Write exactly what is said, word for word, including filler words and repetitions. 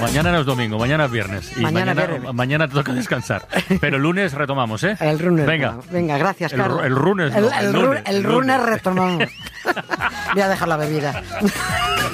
mañana no es domingo, mañana es viernes. Y Mañana mañana, viernes. mañana te toca descansar. Pero el lunes retomamos, ¿eh? El lunes. Venga. Venga, gracias, El, Carlos. el lunes no, El, el el, lunes, el el lunes lunes. retomamos. Voy a dejar la bebida.